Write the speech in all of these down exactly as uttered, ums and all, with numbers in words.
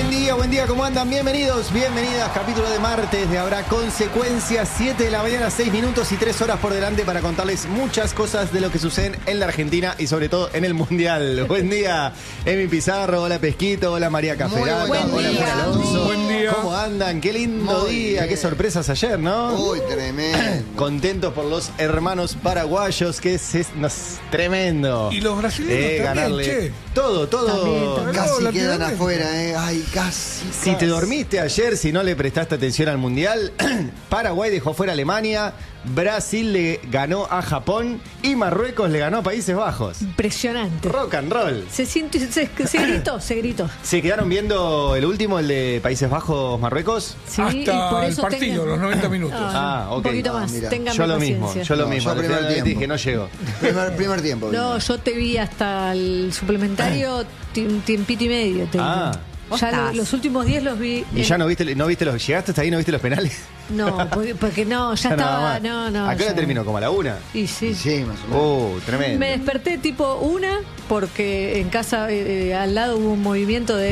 Buen día, buen día, ¿cómo andan? Bienvenidos, bienvenidas. Capítulo de martes de Habrá Consecuencias. siete de la mañana, seis minutos y tres horas por delante para contarles muchas cosas de lo que suceden en la Argentina y sobre todo en el Mundial. Buen día, Emi Pizarro, hola Pesquito, hola María Caferata, Buen hola día. Juan Alonso. Buen día. ¿Cómo andan? Qué lindo Muy día, bien. qué sorpresas ayer, ¿no? Uy, tremendo. Contentos por los hermanos paraguayos, que es, es- no, es tremendo. Y los brasileños Eh, también, ganarle che. todo, todo. También, también. Casi No, quedan Latinoamérica. afuera, eh. Ay, casi. Si te dormiste ayer, si no le prestaste atención al Mundial, Paraguay dejó fuera a Alemania, Brasil le ganó a Japón y Marruecos le ganó a Países Bajos. Impresionante. Rock and roll. Se, sintió, se, se gritó, se gritó. ¿Se quedaron viendo el último, el de Países Bajos, Marruecos? Sí, y Hasta por el eso partido, tengan- los noventa minutos. Ah, ok. Un poquito Ah, más, mira. ténganme Yo lo paciencia. mismo, yo lo No, mismo. yo Al primer final tiempo. dije, no llego. Primer, primer tiempo. No, vino. yo te vi hasta el suplementario ti- un tiempito y medio. Te Ah. digo. Ya lo- los últimos diez los vi. ¿Y en- ya no viste, no viste los, llegaste hasta ahí, no viste los penales? No, porque, porque no, ya Ya nada estaba. más. No, no. ¿A qué hora ya- terminó? ¿Como a la una? Y sí. Sí, más o menos. Oh, tremendo. Me desperté tipo una porque en casa eh, eh, al lado hubo un movimiento de.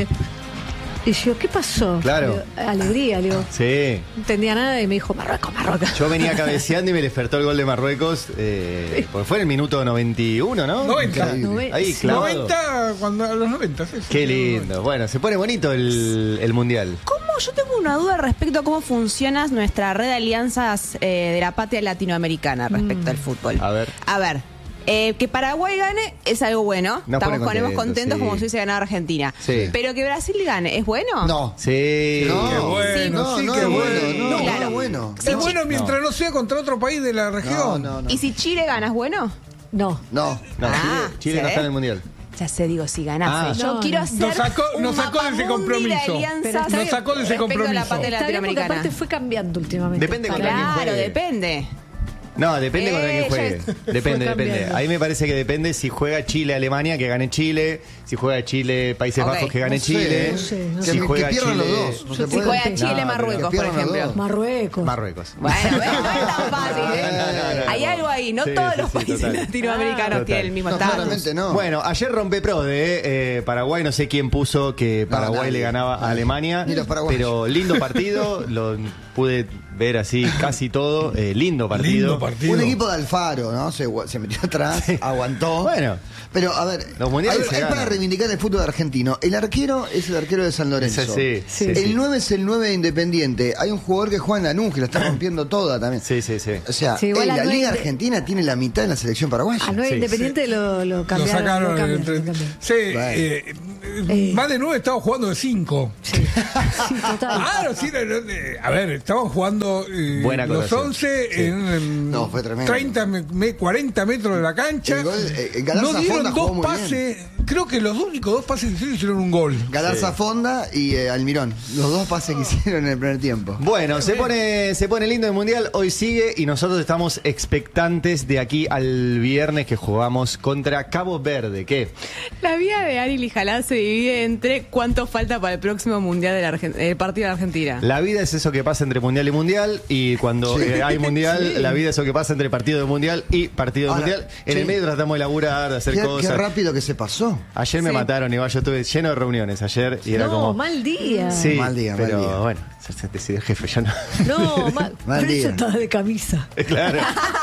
Y yo, ¿qué pasó? Claro. Digo, alegría, le digo. Sí. No entendía nada y me dijo, Marruecos, Marruecos. Yo venía cabeceando y me despertó el gol de Marruecos. Eh, porque fue en el minuto noventa y uno, ¿no? noventa. Nove- Ahí, sí. clavado. noventa, cuando, a los noventa, sí, sí. Qué lindo. Bueno, se pone bonito el, el mundial. ¿Cómo? Yo tengo una duda respecto a cómo funciona nuestra red de alianzas eh, de la patria latinoamericana respecto al fútbol. A ver. A ver, eh, que Paraguay gane es algo bueno. Nos Estamos pone ponemos contentos, contentos sí. como si hubiese ganado Argentina. Sí. Pero que Brasil gane, ¿es bueno? No. Sí. No, Qué bueno, no, sí, no qué es bueno. bueno. No, Claro. no es bueno. Es bueno mientras no. sea contra otro país de la No, región. no, no. ¿Y si Chile gana, es bueno? No. No. No, Ah, Chile, Chile no ¿sí? está en el mundial. Ya sé, digo, si ganase. Ah. Yo No, quiero no. hacer Nos sacó- un nos sacó de ese mapamundi compromiso. de alianzas Pero está Nos bien. sacó de ese respecto a la compromiso. patria Está bien porque latinoamericana. aparte fue cambiando últimamente. Depende contra Para- quién juegue. Claro, depende. No, depende Eh, contra quién ya juegue. es- Depende, fue depende. cambiando. Ahí me parece que depende si juega Chile-Alemania, que gane Chile. Si juega Chile-Países Ok. Bajos, que gane No sé, Chile. no sé, no Que, Si que juega pierdan Chile. los dos. No Yo se te Si puede. juega No, Chile, pero- Marruecos, por que pierdan los ejemplo. dos. Marruecos. Marruecos. Bueno, ¿ves? No es tan fácil, ¿eh? No, no, no, no. Hay algo ahí, no Sí, todos sí, los sí, países total. latinoamericanos Ah, tienen el mismo No, estatus. claramente no. Bueno, ayer rompe pro de eh, Paraguay, no sé quién puso que No, Paraguay nadie. le ganaba a Nadie. Alemania, Ni los paraguayos. pero lindo partido, lo pude ver así casi todo, eh, lindo partido. Lindo partido. Un equipo de Alfaro, ¿no? Se, se metió atrás, aguantó. Bueno. Pero, a ver, Los mundiales hay, se hay ganan. para reivindicar el fútbol argentino. El arquero es el arquero de San Lorenzo. Sí, sí, Sí. sí. El nueve es el nueve de Independiente. Hay un jugador que juega en Lanús que la está rompiendo toda también. Sí, sí, sí. O sea, Sí, igual ey, al la nueve Liga de- Argentina tiene la mitad de la selección paraguaya. Al nueve Sí, Independiente lo, lo Lo cambiaron. sacaron. lo cambiaron, entre- lo cambiaron. Sí, eh, Eh. más de nueve estaba jugando de cinco. Sí, sí, total. Claro, sí, no, no, eh, a ver, estaban jugando eh, Buena los acotación. once Sí. en, en No, fue tremendo. treinta, me- me- cuarenta metros de la cancha. El gol, eh, eh, Galarza no dieron Fonda jugó dos muy pases, creo que los únicos dos pases que hicieron hicieron un gol. Galarza Fonda y eh, Almirón. Los dos pases que hicieron en el primer tiempo. Bueno, se pone, se pone lindo el mundial, hoy sigue y nosotros estamos expectantes de aquí al viernes que jugamos contra Cabo Verde. ¿Qué? La vida de Ari Lijalá se divide entre cuánto falta para el próximo mundial del Argen- el partido de Argentina. La vida es eso que pasa entre mundial y mundial y cuando Sí. eh, hay mundial, Sí. la vida es eso que pasa entre partido de mundial y partido de Ahora, mundial. En sí. el medio tratamos de laburar, de hacer Qué, qué cosas. rápido que se pasó. Ayer me Sí. mataron, igual yo estuve lleno de reuniones ayer y era No, como... mal día. Sí, Mal día, mal pero día. bueno, se, se decidió el jefe, yo no. No, mal. Mal Pero día. eso estaba de camisa. Claro.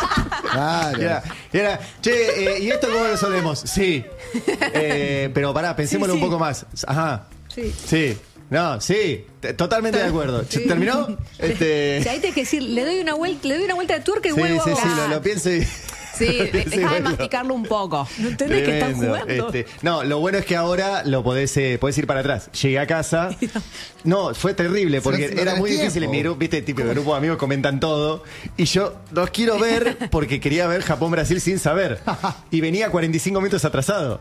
Claro. Y era, y era, che, eh, ¿y esto cómo lo resolvemos? Sí. Eh, pero pará, pensémoslo Sí, sí. un poco más. Ajá. Sí. Sí. No, sí. T- Totalmente de acuerdo. Sí. ¿Terminó? Este... O sea, ahí tenés que decir, le doy una vuelta, le doy una vuelta de tuerca y Sí, vuelvo sí, a sí, lo, lo pienso y... Sí, de- deja de bueno. masticarlo un poco. No entendés que están Tremendo, jugando. este, no, lo bueno es que ahora lo podés, eh, podés ir para atrás. Llegué a casa. No, fue terrible porque no era tenés muy difícil. En tiempo. mi grupo, viste, tipo de grupo de amigos comentan todo. Y yo los quiero ver porque quería ver Japón-Brasil sin saber. Y venía cuarenta y cinco minutos atrasado.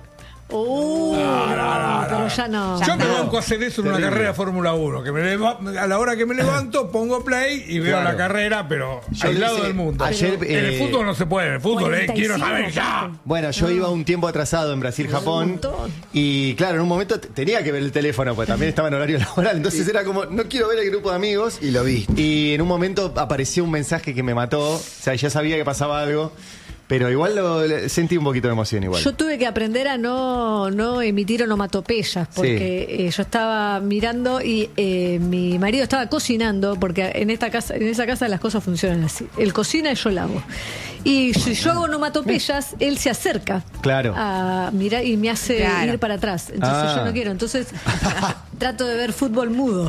Uh, no, pero ya no. Yo me no. banco a hacer eso en una Terrible. carrera de Fórmula uno, que me leva- a la hora que me levanto pongo play y veo Claro. la carrera, pero Yo aislado lo hice del mundo. ayer, en el eh, fútbol no se puede, en el fútbol eh, cuarenta y quiero cinco, saber ya. Bueno, yo iba un tiempo atrasado en Brasil-Japón. Un montón. Y claro, en un momento t- tenía que ver el teléfono, porque también estaba en horario laboral. Entonces era como, no quiero ver el grupo de amigos. Y lo viste. Y en un momento apareció un mensaje que me mató. O sea, ya sabía que pasaba algo. Pero igual lo, le- sentí un poquito de emoción igual. Yo tuve que aprender a no, no emitir onomatopeyas porque eh, yo estaba mirando y eh, mi marido estaba cocinando porque en esta casa, en esa casa las cosas funcionan así. Él cocina y yo lavo. Y si yo hago onomatopeyas, él se acerca Claro. a mirar y me hace Claro. ir para atrás. Entonces Ah. yo no quiero. Entonces trato de ver fútbol mudo.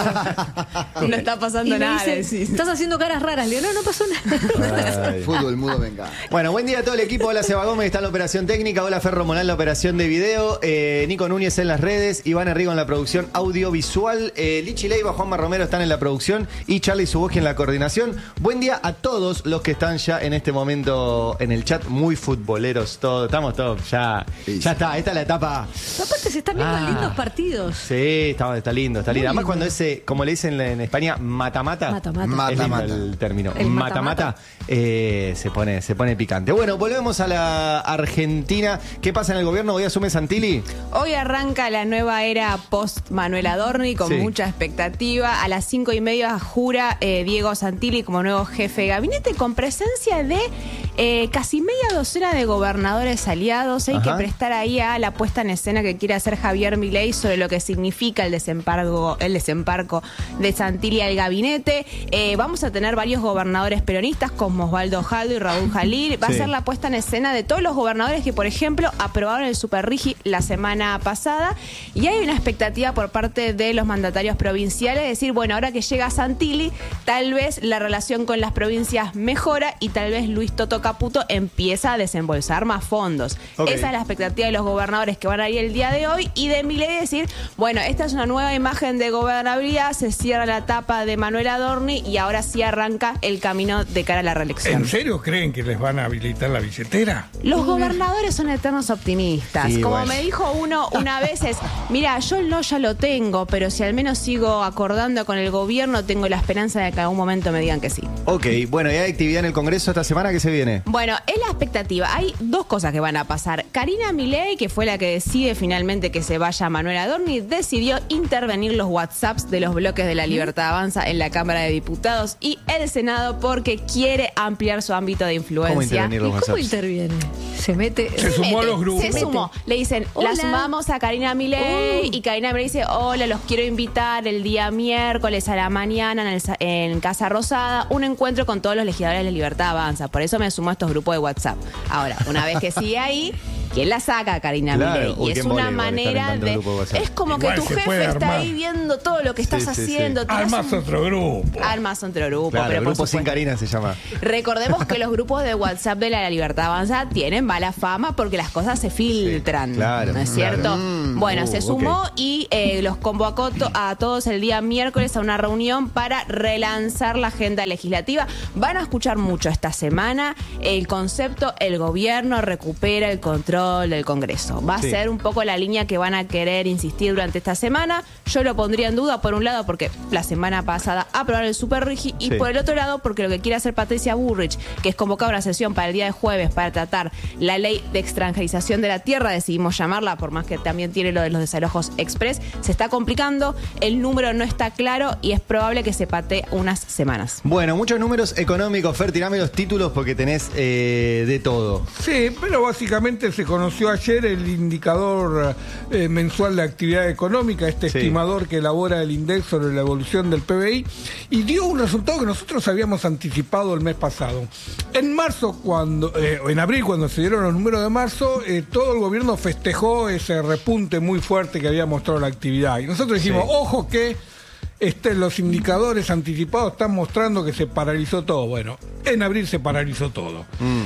No está pasando Y me nada, dice, decís. estás haciendo caras raras. Le digo, no, no pasó nada. Ay. Fútbol mudo, venga. Bueno, buen día a todo el equipo. Hola, Seba Gómez está en la operación técnica. Hola, Ferro Molán en la operación de video. Eh, Nico Núñez en las redes. Iván Enrico en la producción audiovisual. Eh, Lichi Leiva, Juanma Romero están en la producción. Y Charlie Suboski en la coordinación. Buen día a todos los que están ya en este momento en el chat. Muy futboleros todos. Estamos todos ya. Sí, Ya sí. está. Esta es la etapa. Aparte se están viendo Ah. lindos partidos. Sí, está, está lindo, está lindo. Muy Además, lindo. cuando ese, como le dicen en España, mata-mata. Mata-mata. Es lindo Mata-mata. el término. El Mata-mata. mata-mata. eh, se, pone, se pone picante. Bueno, volvemos a la Argentina. ¿Qué pasa en el gobierno? ¿Hoy asume Santilli? Hoy arranca la nueva era post Manuel Adorni con Sí. mucha expectativa. A las cinco y media jura eh, Diego Santilli como nuevo jefe de gabinete con presencia de eh, casi media docena de gobernadores aliados. Hay Ajá. que prestar ahí a la puesta en escena que quiere hacer Javier Milei sobre lo que significa el desembarco, el desembarco de Santilli al gabinete. Eh, vamos a tener varios gobernadores peronistas como Osvaldo Jaldo y Raúl Jalil. Va Sí. a ser la puesta en escena de todos los gobernadores que, por ejemplo, aprobaron el Superrigi la semana pasada. Y hay una expectativa por parte de los mandatarios provinciales de decir, bueno, ahora que llega Santilli, tal vez la relación con las provincias mejora y tal vez Luis Toto Caputo empieza a desembolsar más fondos. Ok. Esa es la expectativa de los gobernadores que van a ir el día de hoy y de Milei decir, bueno, esta es una nueva imagen de gobernabilidad, se cierra la etapa de Manuel Adorni y ahora sí arranca el camino de cara a la reelección. ¿En serio creen que les van a habilitar la billetera? Los gobernadores son eternos optimistas. Sí, Como bueno. me dijo uno una vez es, mira, yo el no ya lo tengo, pero si al menos sigo acordando con el gobierno, tengo la esperanza de que en algún momento me digan que sí. Ok, bueno, ¿y hay actividad en el Congreso esta semana? ¿Qué se viene? Bueno, es la expectativa. Hay dos cosas que van a pasar. Karina Milei, que fue la que decide finalmente que se vaya Manuel Adorni, decidió intervenir los WhatsApps de los bloques de la Libertad Avanza en la Cámara de Diputados y el Senado porque quiere ampliar su ámbito de influencia. ¿Cómo intervenir los ¿Y cómo WhatsApps? interviene? Se mete. Se sumó a los grupos. Se sumó. Le dicen, Hola. la sumamos a Karina Milei Uh. y Karina Milei dice, hola, los quiero invitar el día miércoles a la mañana en, el sa- en Casa Rosada, un encuentro con todos los legisladores de la Libertad Avanza. Por eso me sumo a estos grupos de WhatsApp. Ahora, una vez que sigue ahí, ¿quién la saca, Karina Claro. Milei? Uy, Y qué es embole una igual estar en manera tantos de... grupos de WhatsApp. Es como Igual que tu se jefe puede está armar. ahí viendo todo lo que estás Sí, sí, sí. haciendo. tirás Armas un- otro grupo. Armas otro grupo. Claro, pero el por grupo sin supuesto. Karina se llama. Recordemos que los grupos de WhatsApp de la Libertad Avanza tienen mala fama porque las cosas se filtran. Sí, claro, ¿No es claro. cierto? Mm, bueno, uh, se sumó ok. y eh, los convocó to- a todos el día miércoles a una reunión para relanzar la agenda legislativa. Van a escuchar mucho esta semana el concepto el gobierno recupera el control del Congreso. Va a Sí. ser un poco la línea que van a querer insistir durante esta semana. Yo lo pondría en duda por un lado porque la semana pasada aprobaron el Superrigi y Sí. por el otro lado porque lo que quiere hacer Patricia Bullrich, que es convocar una sesión para el día de jueves para tratar la ley de extranjerización de la tierra, decidimos llamarla, por más que también tiene lo de los desalojos express, se está complicando, el número no está claro y es probable que se patee unas semanas. Bueno, muchos números económicos. Fer, tirame los títulos porque tenés eh, de todo. Sí, pero básicamente se conoció ayer el indicador eh, mensual de actividad económica, este Sí. estimador que elabora el INDEC sobre la evolución del P B I, y dio un resultado que nosotros habíamos anticipado el mes pasado. En marzo, cuando, eh, en abril, cuando se dieron los números de marzo, eh, todo el gobierno festejó ese repunte muy fuerte que había mostrado la actividad. Y nosotros dijimos, Sí. ojo que este, los indicadores anticipados están mostrando que se paralizó todo. Bueno, en abril se paralizó todo.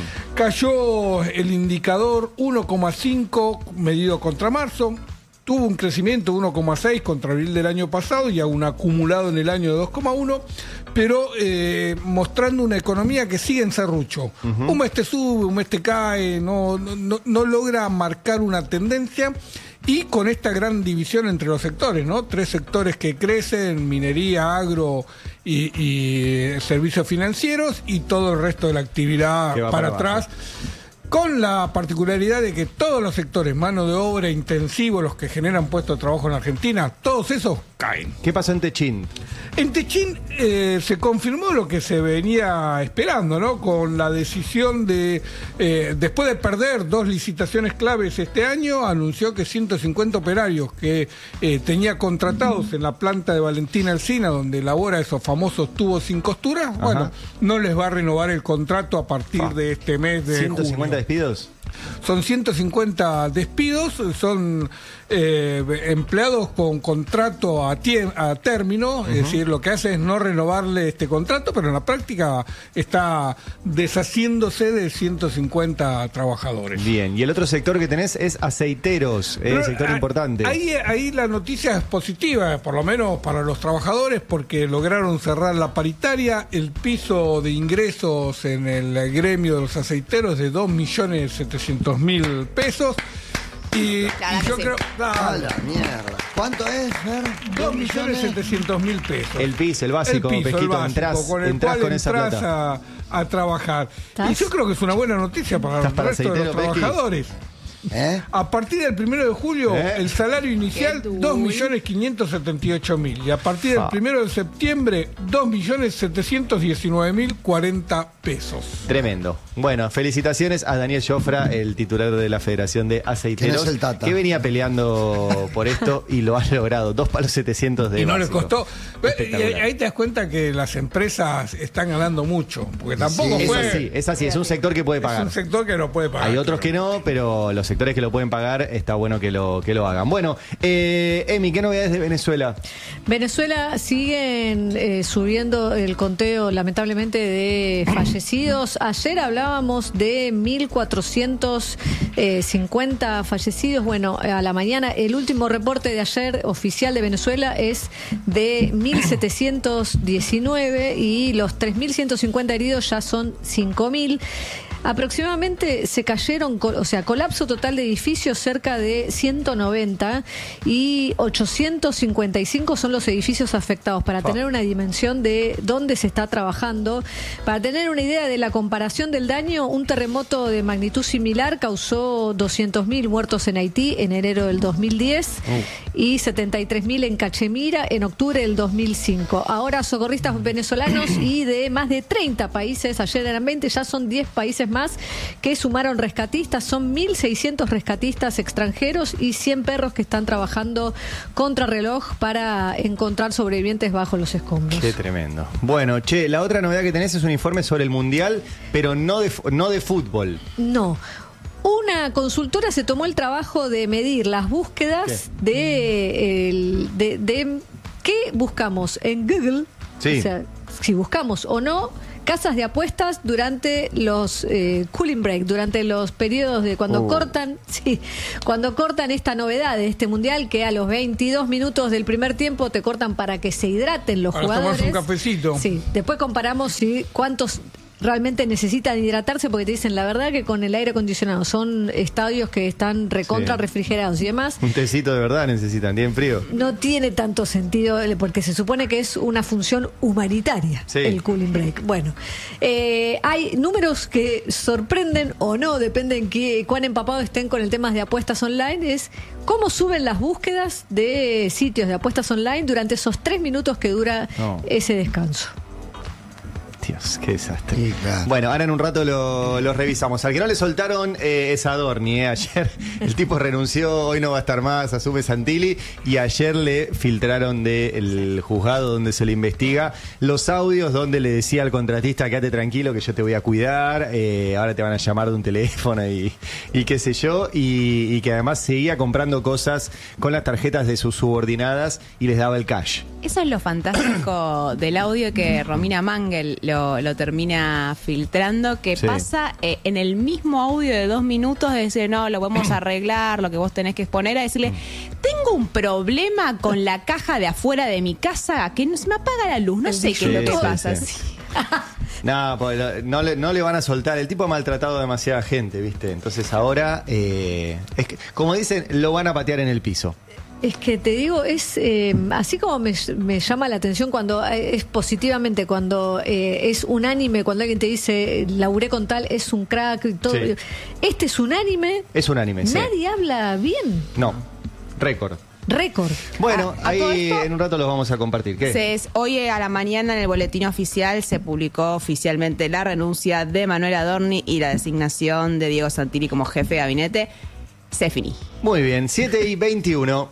Cayó el indicador uno coma cinco medido contra marzo. Tuvo un crecimiento de uno coma seis contra abril del año pasado y a un acumulado en el año de dos coma uno, pero eh, mostrando una economía que sigue en serrucho. Un mes te sube, un mes te cae, no, no, no, no logra marcar una tendencia. Y con esta gran división entre los sectores, ¿no? Tres sectores que crecen, minería, agro y, y servicios financieros, y todo el resto de la actividad Que va para para abajo. atrás. con la particularidad de que todos los sectores, mano de obra intensivo, los que generan puestos de trabajo en Argentina, todos esos caen. ¿Qué pasó en Techín? En Techín eh, se confirmó lo que se venía esperando, ¿no? Con la decisión de, eh, después de perder dos licitaciones claves este año, anunció que ciento cincuenta operarios que eh, tenía contratados en la planta de Valentina Alsina, donde elabora esos famosos tubos sin costura, Ajá. bueno, no les va a renovar el contrato a partir Ah. de este mes de ¿ciento cincuenta junio. despidos? Son ciento cincuenta despidos, son eh, empleados con contrato a, tie- a término, uh-huh. Es decir, lo que hace es no renovarle este contrato, pero en la práctica está deshaciéndose de ciento cincuenta trabajadores. Bien, y el otro sector que tenés es aceiteros, es un sector a- importante. Ahí, ahí la noticia es positiva, por lo menos para los trabajadores, porque lograron cerrar la paritaria, el piso de ingresos en el gremio de los aceiteros de dos millones setecientos mil pesos. Y, Claro y que yo sí. creo... A Ah, la mierda. ¿Cuánto es, Fer? dos millones setecientos mil pesos. El piso, el básico, el piso, Pesquito, el básico, entrás, con el entrás cual con esa entrás plata. A, a trabajar. ¿Estás? Y yo creo que es una buena noticia para ¿Estás el para resto de los aceitero, Pesqui? trabajadores. ¿Eh? A partir del primero de julio, ¿Eh? el salario inicial, Qué duro. dos millones quinientos setenta y ocho mil. Y a partir del Ah. primero de septiembre, dos millones setecientos diecinueve mil cuarenta pesos. Tremendo. Bueno, felicitaciones a Daniel Jofra, el titular de la Federación de Aceiteros, Que no es el Tata. que venía peleando por esto y lo ha logrado. Dos palos setecientos de Y no les básico. costó. Y Espectacular. ahí te das cuenta que las empresas están ganando mucho. Porque tampoco Sí, Es fue. así, es así, es un sector que puede es pagar. un sector que no puede pagar. Hay otros que no, pero los sectores que lo pueden pagar, está bueno que lo, que lo hagan. Bueno, eh, Emi, ¿qué novedades de Venezuela? Venezuela siguen eh, subiendo el conteo, lamentablemente, de fallecidos. Ayer hablábamos de mil cuatrocientos cincuenta fallecidos. Bueno, a la mañana, el último reporte de ayer oficial de Venezuela es de mil setecientos diecinueve y los tres mil ciento cincuenta heridos ya son cinco mil. Aproximadamente se cayeron, co- o sea, colapso total de edificios cerca de ciento noventa y ochocientos cincuenta y cinco son los edificios afectados, para Pa. tener una dimensión de dónde se está trabajando. Para tener una idea de la comparación del daño, un terremoto de magnitud similar causó doscientos mil muertos en Haití en enero del dos mil diez y setenta y tres mil en Cachemira en octubre del dos mil cinco. Ahora socorristas venezolanos y de más de treinta países, ayer eran veinte, ya son diez países más que sumaron rescatistas. Son mil seiscientos rescatistas extranjeros y cien perros que están trabajando contrarreloj para encontrar sobrevivientes bajo los escombros. Qué tremendo. Bueno, che, la otra novedad que tenés es un informe sobre el Mundial, pero no de, fu- no de fútbol. No. Una consultora se tomó el trabajo de medir las búsquedas de, el- de, de qué buscamos en Google. Sí. O sea, si buscamos o no casas de apuestas durante los eh, cooling break, durante los periodos de cuando Uh. cortan, sí, cuando cortan esta novedad de este mundial, que a los veintidós minutos del primer tiempo te cortan para que se hidraten los Para jugadores. tomarse un cafecito. Sí, después comparamos si cuántos realmente necesitan hidratarse, porque te dicen la verdad que con el aire acondicionado son estadios que están recontra Sí. refrigerados y demás. Un tecito de verdad necesitan, tienen frío. No tiene tanto sentido, eh, porque se supone que es una función humanitaria, Sí. el cooling break. Bueno, eh, hay números que sorprenden o no, depende en qué, cuán empapados estén con el tema de apuestas online, es cómo suben las búsquedas de sitios de apuestas online durante esos tres minutos que dura No. ese descanso. Dios, qué desastre. Sí, claro. Bueno, ahora en un rato lo, lo revisamos. Al que no le soltaron eh, es a Dorni, eh. Ayer el tipo renunció, hoy no va a estar más, asume Santilli, y ayer le filtraron del juzgado donde se le investiga los audios donde le decía al contratista, quédate tranquilo que yo te voy a cuidar, eh, ahora te van a llamar de un teléfono y, y qué sé yo, y, y que además seguía comprando cosas con las tarjetas de sus subordinadas y les daba el cash. Eso es lo fantástico del audio, que Romina Mangel lo, lo termina filtrando, que Sí. pasa eh, en el mismo audio de dos minutos de decir, no, lo vamos a arreglar, lo que vos tenés que exponer, a decirle, tengo un problema con la caja de afuera de mi casa, que no, se me apaga la luz, no sé qué es lo Sí, que sí, pasa. sí. Sí. No, pues, lo- no, le, no le van a soltar. El tipo ha maltratado a demasiada gente, ¿viste? Entonces ahora, eh, es que, como dicen, lo van a patear en el piso. Es que te digo, es eh, así como me, me llama la atención cuando eh, es positivamente, cuando eh, es unánime, cuando alguien te dice, laburé con tal, es un crack y todo. Sí. Este es unánime. Es unánime, sí. Nadie habla bien. No, récord. Récord. Bueno, A- a todo ahí esto- en un rato los vamos a compartir. ¿Qué? Se es- hoy a la mañana en el boletín oficial se publicó oficialmente la renuncia de Manuel Adorni y la designación de Diego Santilli como jefe de gabinete. Se finí. Muy bien, siete y veintiuno.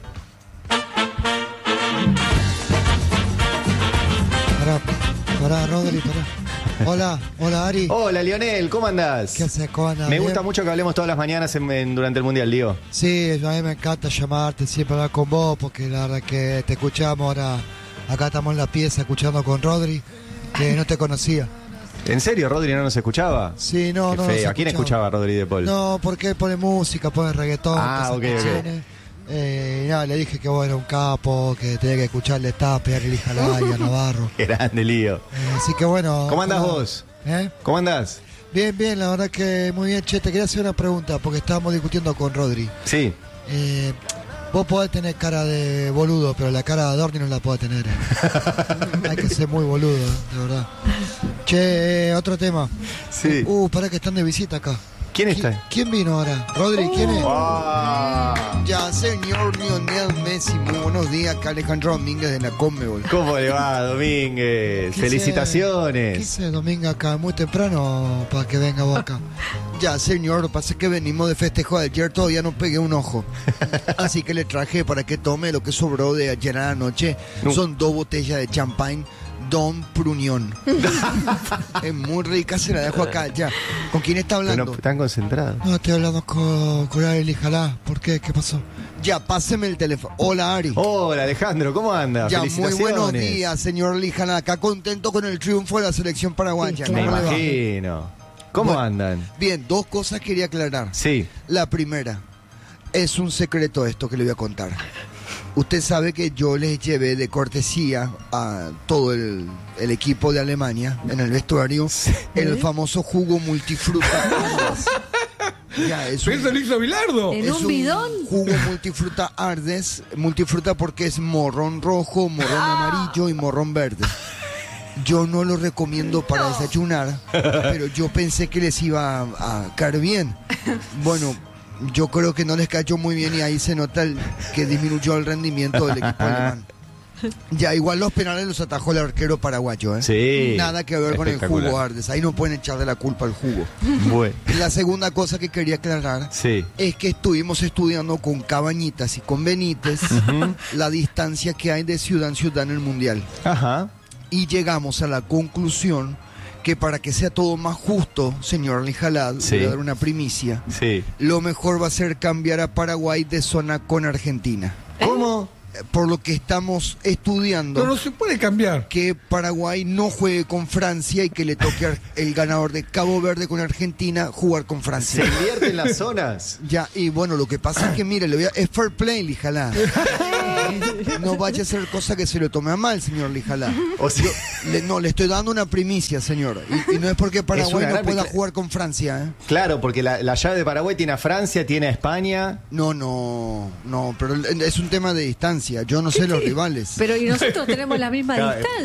Pará, pará, Rodri, pará. Hola, hola, Ari. Hola, Lionel, ¿cómo andás? ¿Qué haces? ¿Cómo andás? Me ¿Bien? gusta mucho que hablemos todas las mañanas en- en- durante el Mundial, Diego. Sí, a mí me encanta llamarte, siempre hablar con vos, porque la verdad que te escuchamos ahora. Acá estamos en la pieza escuchando con Rodri, que no te conocía. ¿En serio, Rodri no nos escuchaba? Sí, no, Qué no. feo. nos ¿A quién escuchaba Rodri de Paul? No, porque él pone música, pone reggaetón, Ah, todas ok, esas ok. canciones. Eh, y nada, le dije que vos eras un capo, que tenía que escucharle Tape, a Lili Jalay, a Navarro. Qué grande, lío. Eh, así que bueno. ¿Cómo andás ojalá- vos? ¿Eh? ¿Cómo andás? Bien, bien, la verdad que muy bien. Che, te quería hacer una pregunta, porque estábamos discutiendo con Rodri. Sí. Eh, vos podés tener cara de boludo, pero la cara de Adorni no la podés tener. eh. Hay que ser muy boludo, de verdad. Che, eh, otro tema. Sí. Uh, pará que están de visita acá. ¿Quién está? ¿Qui- ¿Quién vino ahora? Rodri, ¿quién es? Ah, Ya, señor Lionel Messi, muy buenos días, acá Alejandro Domínguez de la Conmebol. ¿Cómo le va, Domínguez? Quise- Felicitaciones. Quise domingo acá, muy temprano para que venga vos acá. Ya, señor, lo que pasa es que venimos de festejo de ayer, todavía no pegué un ojo. Así que le traje para que tome lo que sobró de ayer a la noche. No. Son dos botellas de champagne Don Prunión. Es muy rica, se la dejo acá, ya. ¿Con quién está Pero hablando? no, están concentrados. No, estoy hablando con, con Ari Jalá. ¿Por qué? ¿Qué pasó? Ya, páseme el teléfono. Hola, Ari. Hola, Alejandro, ¿cómo andas? Ya, muy Felicitaciones. buenos días, señor Lijana. Acá contento con el triunfo de la selección paraguaya. Sí, Me claro. ¿Cómo le va? imagino. ¿Cómo Bueno. andan? Bien, dos cosas quería aclarar. Sí. La primera, es un secreto esto que le voy a contar. Usted sabe que yo les llevé de cortesía a todo el, el equipo de Alemania en el vestuario el famoso jugo multifruta. Ardes. Ya, es ¿Pero eso un, lo hizo Bilardo? ¿En es un bidón? jugo multifruta Ardes, multifruta porque es morrón rojo, morrón amarillo y morrón verde. Yo no lo recomiendo para desayunar, pero yo pensé que les iba a, a caer bien. Bueno, yo creo que no les cayó muy bien y ahí se nota el, que disminuyó el rendimiento del equipo alemán. Ya, igual los penales los atajó el arquero paraguayo, ¿eh? Sí. Nada que ver con el Espectacular. jugo Ardes. Ahí no pueden echarle la culpa al jugo. Bueno. La segunda cosa que quería aclarar Sí. es que estuvimos estudiando con Cabañitas y con Benítez la distancia que hay de ciudad en ciudad en el Mundial. Ajá. Y llegamos a la conclusión que para que sea todo más justo, señor Lijalad, Sí. voy a dar una primicia, Sí. lo mejor va a ser cambiar a Paraguay de zona con Argentina. ¿Cómo? Eh, Por lo que estamos estudiando, No, no se puede cambiar. que Paraguay no juegue con Francia y que le toque al- el ganador de Cabo Verde con Argentina jugar con ¿Se Francia. invierten las zonas? Ya, y bueno, lo que pasa es que, mire, le voy a, es fair play, Lijalá. No vaya a ser cosa que se lo tome a mal, señor Lijalá. O sea- Yo le- no, le estoy dando una primicia, señor. Y, y no es porque Paraguay una no gran pueda primicia. jugar con Francia, ¿eh? Claro, porque la, la llave de Paraguay tiene a Francia, tiene a España. No, no, no, pero es un tema de distancia. Yo no sé los rivales. Pero y nosotros tenemos la misma Claro, distancia.